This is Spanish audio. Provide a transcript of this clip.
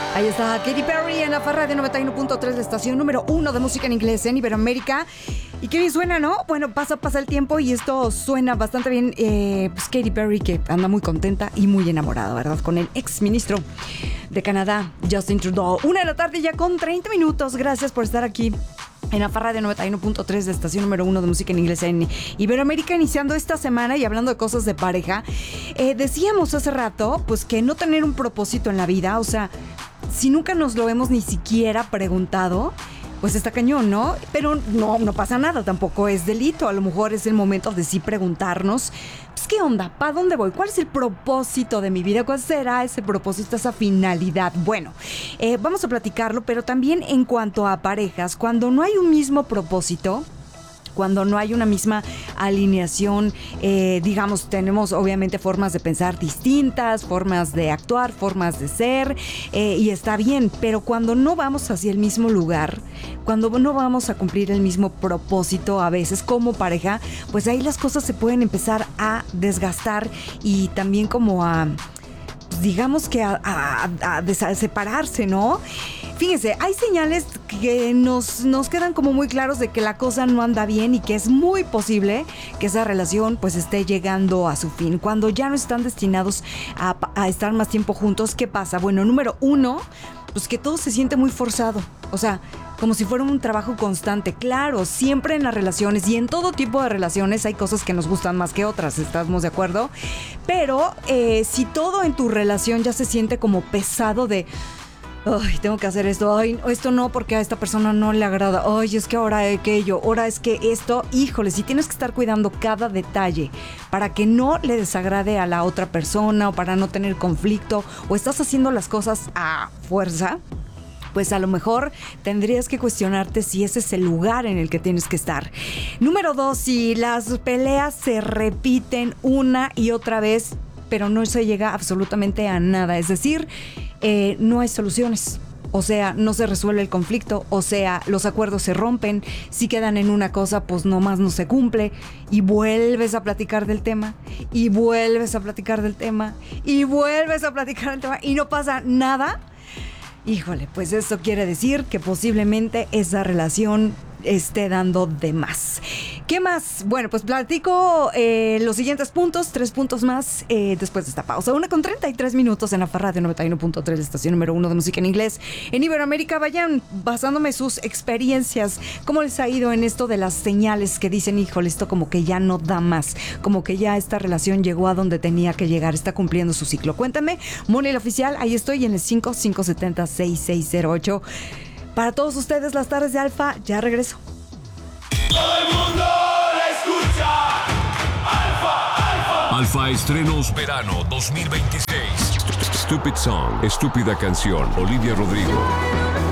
Ahí está Katy Perry en la Radio 91.3, la estación número 1 de música en inglés en Iberoamérica. Y qué bien suena, ¿no? Bueno, pasa el tiempo y esto suena bastante bien. Pues Katy Perry, que anda muy contenta y muy enamorada, ¿verdad? Con el ex ministro de Canadá, Justin Trudeau. 1 de la tarde ya con 30 minutos. Gracias por estar aquí en la Radio 91.3, la estación número 1 de música en inglés en Iberoamérica, iniciando esta semana y hablando de cosas de pareja. Decíamos hace rato, pues que no tener un propósito en la vida, o sea, si nunca nos lo hemos ni siquiera preguntado, pues está cañón, ¿no? Pero no pasa nada, tampoco es delito. A lo mejor es el momento de sí preguntarnos, pues, ¿qué onda? ¿Para dónde voy? ¿Cuál es el propósito de mi vida? ¿Cuál será ese propósito, esa finalidad? Bueno, vamos a platicarlo, pero también en cuanto a parejas, cuando no hay un mismo propósito, cuando no hay una misma alineación, digamos, tenemos obviamente formas de pensar distintas, formas de actuar, formas de ser, y está bien, pero cuando no vamos hacia el mismo lugar, cuando no vamos a cumplir el mismo propósito a veces como pareja, pues ahí las cosas se pueden empezar a desgastar y también como a, digamos que a separarse, ¿no? Fíjense, hay señales que nos quedan como muy claros de que la cosa no anda bien y que es muy posible que esa relación pues esté llegando a su fin. Cuando ya no están destinados a estar más tiempo juntos, ¿qué pasa? Bueno, número 1, pues que todo se siente muy forzado. O sea, como si fuera un trabajo constante. Claro, siempre en las relaciones y en todo tipo de relaciones hay cosas que nos gustan más que otras, ¿estamos de acuerdo? Pero si todo en tu relación ya se siente como pesado de... Ay, tengo que hacer esto, ay, esto no porque a esta persona no le agrada, ay, es que ahora aquello, ahora es que esto, híjole, si tienes que estar cuidando cada detalle para que no le desagrade a la otra persona o para no tener conflicto o estás haciendo las cosas a fuerza, pues a lo mejor tendrías que cuestionarte si ese es el lugar en el que tienes que estar. Número 2, si las peleas se repiten una y otra vez, pero no se llega absolutamente a nada, es decir, no hay soluciones, o sea, no se resuelve el conflicto, o sea, los acuerdos se rompen, si quedan en una cosa, pues nomás no se cumple, y vuelves a platicar del tema, y vuelves a platicar del tema, y vuelves a platicar del tema, y no pasa nada. Híjole, pues eso quiere decir que posiblemente esa relación esté dando de más. ¿Qué más? Bueno, pues platico los siguientes puntos, 3 puntos más después de esta pausa. 1:33 minutos en la Radio 91.3, la estación número 1 de música en inglés en Iberoamérica. Vayan basándome sus experiencias, cómo les ha ido en esto de las señales que dicen, híjole, esto como que ya no da más, como que ya esta relación llegó a donde tenía que llegar, está cumpliendo su ciclo. Cuéntame, Moni el Oficial, ahí estoy en el 570-6608. Para todos ustedes, las tardes de Alfa, ya regreso. Todo el mundo la escucha. Alfa. Alfa Estrenos Verano 2026. Stupid Song, Estúpida Canción, Olivia Rodrigo.